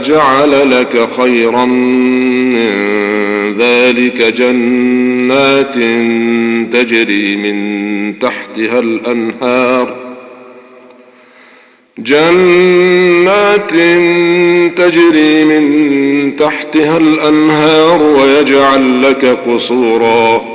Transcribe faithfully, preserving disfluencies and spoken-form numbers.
فجعل لك خيرا من ذلك جنات تجري من تحتها الأنهار جنات تجري من تحتها الأنهار ويجعل لك قصورا